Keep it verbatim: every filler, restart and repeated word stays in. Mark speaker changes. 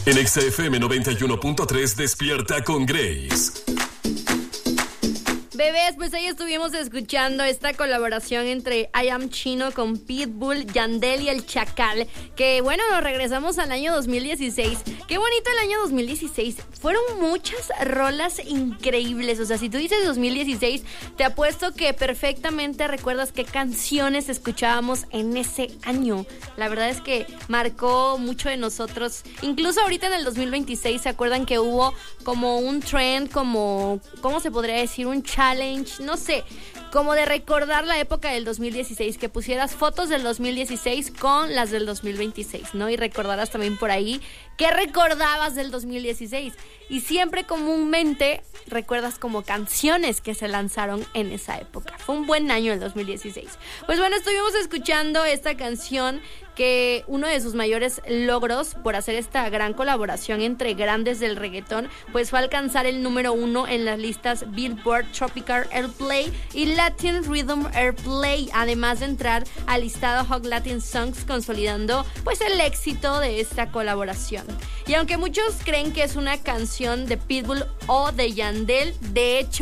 Speaker 1: En Exa F M noventa y uno punto tres, Despierta con Grace.
Speaker 2: Bebés, pues ahí estuvimos escuchando esta colaboración entre I Am Chino con Pitbull, Yandel y El Chacal, que bueno, nos regresamos al año dos mil dieciséis. Qué bonito el año dos mil dieciséis. Fueron muchas rolas increíbles. O sea, si tú dices dos mil dieciséis, te apuesto que perfectamente recuerdas qué canciones escuchábamos en ese año. La verdad es que marcó mucho de nosotros. Incluso ahorita en el dos mil veintiséis, ¿se acuerdan que hubo como un trend, como, ¿cómo se podría decir? Un challenge, no sé, como de recordar la época del dos mil dieciséis, que pusieras fotos del dos mil dieciséis con las del dos mil veintiséis, ¿no? Y recordaras también por ahí qué recordabas del dos mil dieciséis. Y siempre comúnmente recuerdas como canciones que se lanzaron en esa época. Fue un buen año el dos mil dieciséis. Pues bueno, estuvimos escuchando esta canción, que uno de sus mayores logros por hacer esta gran colaboración entre grandes del reggaetón, pues fue alcanzar el número uno en las listas Billboard Tropical Airplay y Latin Rhythm Airplay, además de entrar al listado Hot Latin Songs, consolidando pues el éxito de esta colaboración. Y aunque muchos creen que es una canción de Pitbull o de Yandel, de hecho